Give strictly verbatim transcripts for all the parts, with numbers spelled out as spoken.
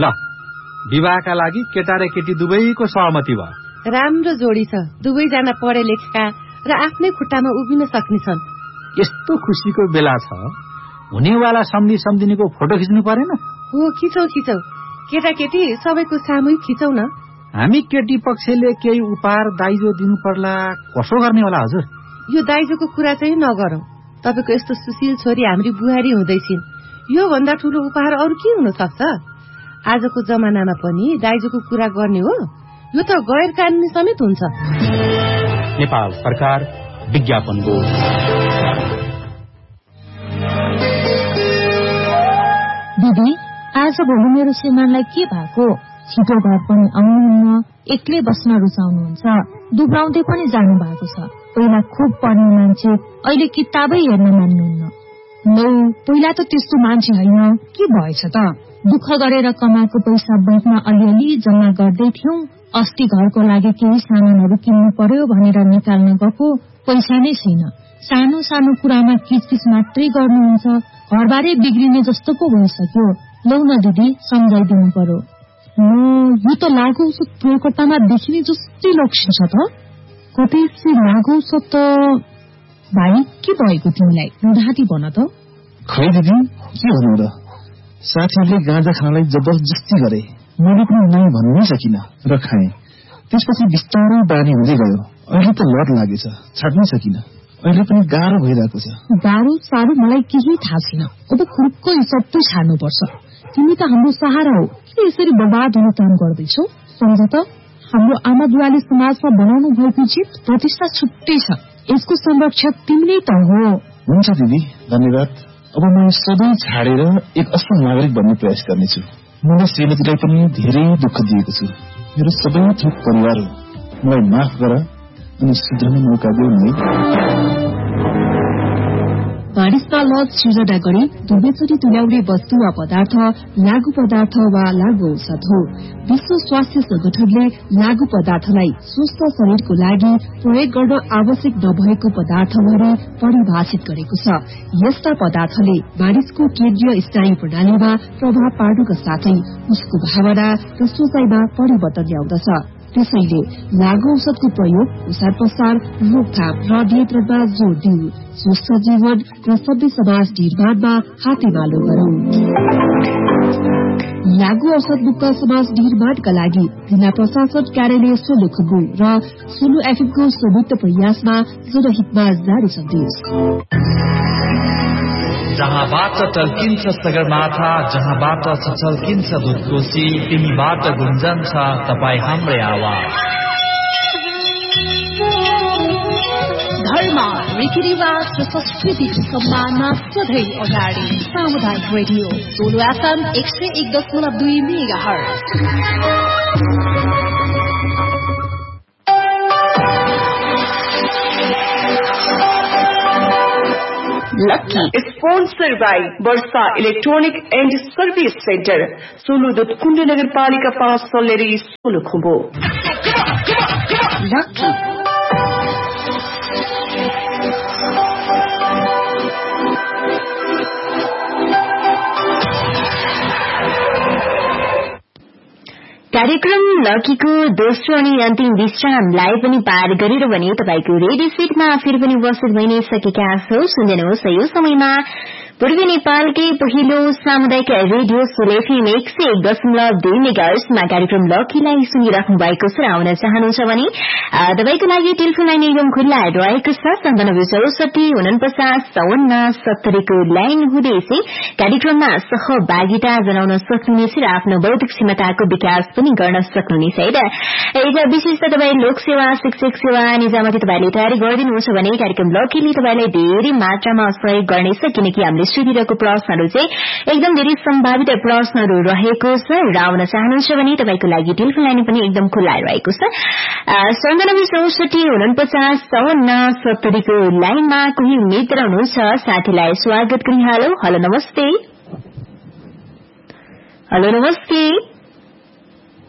ल विवाहका लागि केटा र केटी दुवैको सहमति भयो। राम्रो जोडी छ, दुवैजना पढे लेखेका र आफ्नै खुट्टामा उभिन सक्ने छन्। यस्तो खुसीको बेला छ, हुनेवाला सम्धि सम्धिनीको फोटो खिच्नु परेन? हो, खिचौ खिचौ, केटाकेटी सबैको सामूहिक खिचौ न। हामी केटी पक्षले केही उपहार दाइजो दिनु पर्ला, कसो गर्ने होला हजुर? यो दाइजोको कुरा चाहिँ नगरौं। तपाईको यस्तो सुशील छोरी हाम्री बुहारी हुँदैछिन्, यो भन्दा ठूलो उपहार अरू के हुन सक्छ? आजको जमानामा पनि दाइजोको कुरा गर्ने हो, यो त गैर कानूनी समेत हुन्छ। नेपाल सरकार विज्ञापन बोर्ड। दिदी, आज भोलि मेरो श्रीमानलाई के भएको? छिटो घर पनि आउनुहुन्न, एक्लै बस्न रुचाउनुहुन्छ, दुब्राउँदै पनि जानु भएको छ। पहिला खुब पढ्ने मान्छे, अहिले किताबै हेर्न मान्नुहुन्न। नौ, पहिला त त्यस्तो मान्छे होइन, के भएछ त? दुःख गरेर कमाएको पैसा बैंकमा अलिअलि जम्मा गर्दै थियौं। अस्ति घरको लागि केही सामानहरू किन्नु पर्यो भनेर निकाल्न गएको, पैसा नै छैन। सानो सानो कुरामा किचकिच मात्रै गर्नुहुन्छ, घरबारे बिग्रिने जस्तो पो भइसक्यो। लौ न दिदी, सम्झाइदिनु पर्यो। यो त लागु औषध प्रयोगकर्तामा देखिने जस्तै लक्षण छ त। कतै लागु औषध त भाइ के भएको तिमीलाई? नुहाती भन त। खै दिदी, के भन्नु र, साथीहरूले गाँजा खानलाई जबरजस्ती गरे, मैले पनि नै भन्नै सकिन र खाएँ। त्यसपछि बिस्तारै बानी हुँदै गयो, अहिले त लत लागेछ, छाड्नै सकिन। अहिले पनि गाह्रो भइरहेको छ। गाह्रो साह्रो मलाई केही थाहा छैन, अब खुर्को सबै छाड्नुपर्छ। तिमी त हाम्रो सहारा हो, किन यसरी बर्बाद हुने काम गर्दैछौ? सम्झ त, हाम्रो आमा बुवाले समाजमा बनाउनु भएको जित प्रतिष्ठा छुट्टै छ, यसको संरक्षक तिमी नै त हो। हुन्छ दिदी, धन्यवाद। अब म सबै छाडेर एक असल नागरिक बन्ने प्रयास गर्नेछु। मलाई श्रीमतीलाई पनि धेरै दुःख दिएको छु, मेरो सबै थोक परिवार हो, मलाई माफ गर अनि सुध्रने मौका देऊ नै। बारिशमा लज सिर्जना गरी दुवैचोटि तुल्याउने वस्तु वा पदार्थ लागू पदार्थ वा लागू औषध हो। विश्व स्वास्थ्य संगठनले लागू पदार्थलाई स्वस्थ शरीरको लागि प्रयोग गर्न आवश्यक नभएको पदार्थ भनी परिभाषित गरेको छ। यस्ता पदार्थले मानिसको केन्द्रीय स्नायु प्रणालीमा प्रभाव पार्नुका साथै उसको भावना र सोचाइमा परिवर्तन ल्याउँदछ। त्यसैले लागू औषधको प्रयोग ओसार पसार, रोकथाम र नियन्त्रणमा जोड़ दिऊ। स्वस्थ जीवन र सभ्य समाज निर्माणमा हातेमालो गरौं। लागू औषध मुक्त समाज निर्माणका लागि जिल्ला प्रशासन कार्यालय सोलु खुम्बु र सोलु एफएमको संयुक्त प्रयासमा जनहितमा जारी सन्देश। जहाँबाट टल्किन्छ सगरमाथा, जहाँबाट छल्किन्छ दुधकोशी, तिमीबाट गुन्जन्छ तपाईँ हाम्रै आवाज। धर्म, रीतिरिवाज र संस्कृतिको सम्मानमा सधैँ अगाडि सामुदायिक रेडियो सोलु एफएम एक सय एक दशमलव दुई mega hertz. Lucky sponsor by Varsha electronic and service centre, Solu Dudhkund नगरपालिका पाँच सल्लेरी सोलु खुम्बु। लक्की कार्यक्रम लकीको दोस्रो अनि अन्तिम विश्रामलाई पनि पार गरेर भने तपाईको रेडियो सेटमा फेरि पनि उपस्थित भइ नै सकेका छौं। सुन्दैनुहोस् यो समयमा पूर्वी नेपालकै पहिलो सामुदायिक रेडियो सोलु एफएम एक सय एक दशमलव दुई मेगाहर्जमा कार्यक्रम लकीलाई सुनिराख्नु भएको छ। आउन चाहनुहुन्छ भने तपाईको लागि टेलिफोन लाइन एकदम खुल्ला रहेको छ। सन्तानब्बे चौसठी उनपचास चौवन्न सत्तरीको लाइन हुँदैछ कार्यक्रममा सहभागिता जनाउन सक्नुहुनेछ र आफ्नो बौद्धिक क्षमताको विकास पनि गर्न सक्नुहुनेछ। एउटा विशेषता तपाईँ लोकसेवा, शिक्षक सेवा, निजामती तपाईँले तयारी गरिदिनुहुन्छ भने कार्यक्रम लकीले तपाईँलाई धेरै मात्रामा सहयोग गर्नेछ, किनकि हामीले सुनिरहेको प्रश्नहरू चाहिँ एकदम धेरै सम्भावित प्रश्नहरू रहेको छ र आउन चाहनुहुन्छ भने तपाईँको लागि टेलिफोन लाइन पनि एकदम खुल्ला रहेको छ। सन्तानब्बे चौसठी उनपचास चौवन्न सत्तरीको लाइनमा कोही मित्र हुनुहुन्छ, साथीलाई स्वागत गरी हेलो हेलो नमस्ते हेलो नमस्ते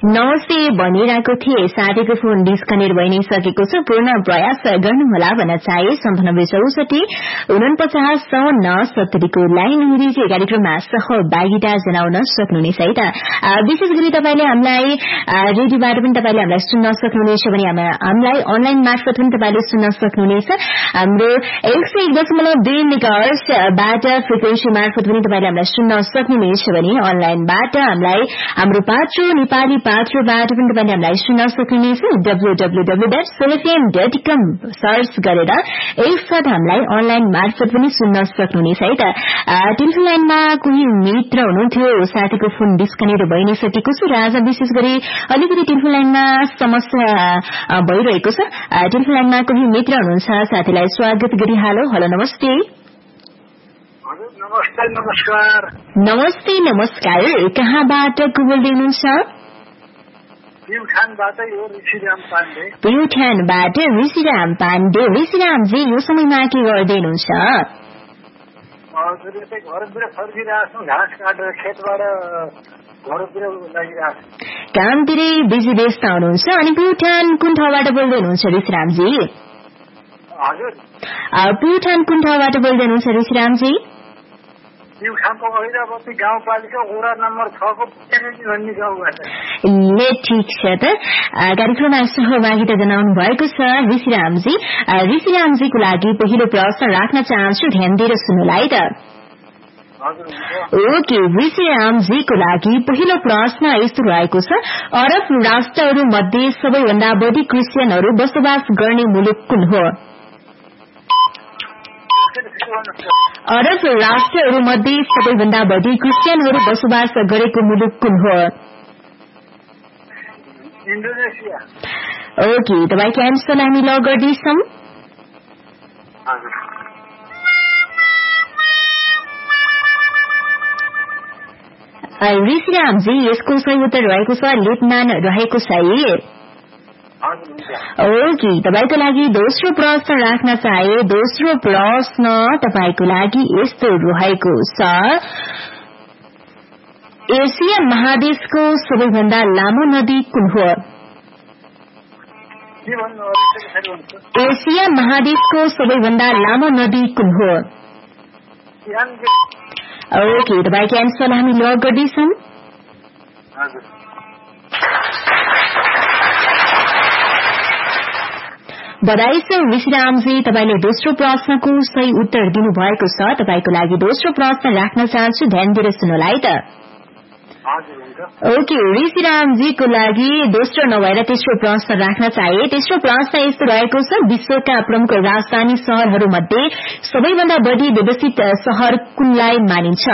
नमस्ते भनिरहेको थिए साथीको फोन डिस्कनेक्ट भइ नै सकेको छ पूर्ण प्रयास गर्नुहोला भन्न चाहे सन्तानब्बे चौसठी उनपचास चौन्न सत्तरीको लाइन हुँदै कार्यक्रममा सहभागिता जनाउन सक्नुहुनेछ है त। विशेष गरी तपाईले हामीलाई रेडियोबाट पनि तपाईले हामीलाई सुन्न सक्नुहुनेछ भने हामीलाई अनलाइन मार्फत पनि तपाईले सुन्न सक्नुहुनेछ। हाम्रो एक सय एक दशमलव दुई मेगाहर्जबाट फ्रिक्वेन्सी मार्फत पनि तपाईले हामीलाई सुन्न सक्नुहुनेछ भने अनलाइनबाट हामीलाई हाम्रो पात्रो नेपाली पात्रोबाट पनि तपाईले हामीलाई सुन्न सक्नुहुनेछ। W W W dot सोलफएम dot कम सर्च गरेर एकसाथ हामीलाई अनलाइन मार्फत पनि सुन्न सक्नुहुनेछ है त। टेलिफोन लाइनमा कोही मित्र हुनुहुन्थ्यो साथीको फोन डिस्कनेक्ट भइ नै सकेको छ र आज विशेष गरी अलिकति टेलिफोन लाइनमा समस्या भइरहेको छ। टेलिफोन लाइनमा कोही मित्र हुनुहुन्छ साथीलाई स्वागत गरी हालो। हेलो नमस्ते। नमस्ते नमस्कार। नमस्ते नमस्कार। कहाँबाट को बोल्दै हुनुहुन्छ? प्युठानबाट हो ऋषिराम पाण्डे। प्युठानबाट ऋषिराम पाण्डे। ऋषिरामजी यो समयमा के गर्दै हुनुहुन्छ? हजुर यतै घरतिर फर्किरहेको छु घाँस काटेर खेतबाट घरतिर लागिरहेको छु। कामतिरै बिजी व्यस्त हुनुहुन्छ। अनि प्युठान कुन ठाउँबाट बोल्दै हुनुहुन्छ ऋषिरामजी? हजुर प्युठान कुन ठाउँबाट बोल्दै हुनुहुन्छ ऋषिरामजी? प्युठानको ऐरावती गाउँपालिका वडा नम्बर छ को भन्ने गाउँबाट। ले ठिक छ त। कार्यक्रममा सहभागिता जनाउनु भएको छ ऋषिरामजी। ऋषिरामजीको लागि पहिलो प्रश्न राख्न चाहन्छु, ध्यान दिएर सुन्नुला है त। ओके, ऋषिरामजीको लागि पहिलो प्रश्न यस्तो रहेको छ, अरब राष्ट्रहरू मध्ये सबैभन्दा बढी क्रिस्चियनहरू बसोबास गर्ने मुलुक कुन हो? अरब राष्ट्रहरू मध्ये सबैभन्दा बढी क्रिस्चियनहरू बसोबास गरेको मुलुक कुन हो? इन्डोनेसिया। ओके, तपाईको एन्सर हामी ल गर्दैछौँ। ऋषिरामजी यसको सही उत्तर रहेको छ लेबनान रहेको छ है। ओके, तपाईको लागि दोस्रो प्रश्न राख्न चाहे दोस्रो प्रश्न तपाईको लागि यस्तो रहेको छ, एसिया महादेशको सबैभन्दा लामो नदी कुन हो? एसिया महादेशको सबैभन्दा लामो नदी कुन हो? ओके, तपाईको एन्सर हामी ल गर्दैछौँ। बधाई छ ऋषिरामजी, तपाईले दोस्रो प्रश्नको सही उत्तर दिनुभएको छ। तपाईको लागि दोस्रो प्रश्न राख्न चाहन्छु, ध्यान दिएर सुन्नुहोला है त। ओके, ऋषिरामजीको लागि दोस्रो नभएर तेस्रो प्रश्न राख्न चाहे तेस्रो प्रश्न यस्तो रहेको छ, विश्वका प्रमुख राजधानी शहरहरू मध्ये सबैभन्दा बढी व्यवस्थित शहर कुनलाई मानिन्छ?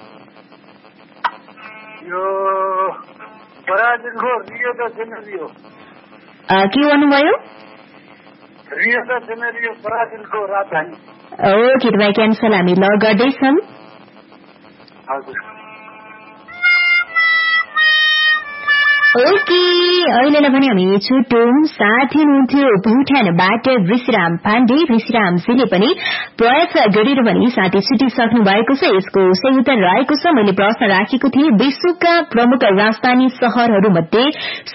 के भन्नुभयो? रियो द जेनेरियो ब्राजिलको राजधानी। ओके, तपाईको एन्सर हामी ल गर्दैछौँ। ओके, अहिले भने हामी छुट्यौं। साथी हुनुहुन्थ्यो प्युठानबाट ऋषिराम पाण्डे। ऋषिरामजीले पनि प्रयास गरेर भने साथी छुटिसक्नु भएको छ। यसको सही उत्तर रहेको छ, मैले प्रश्न राखेको थिएँ विश्वका प्रमुख राजधानी शहरहरू मध्ये